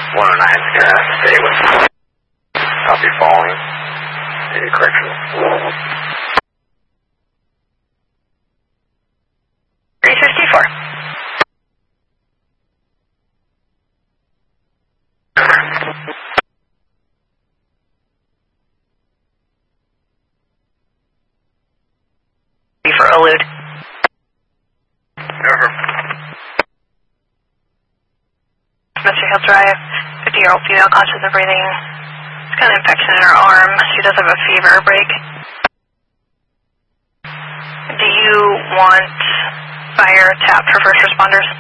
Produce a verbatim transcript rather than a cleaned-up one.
one oh nine is going to stay with copy following the correctional. three fifty-four. For elude. Over. Mister Hill Drive, fifty-year-old female, conscious of breathing. It's got an infection in her arm. She does have a fever break. Do you want fire tapped for first responders?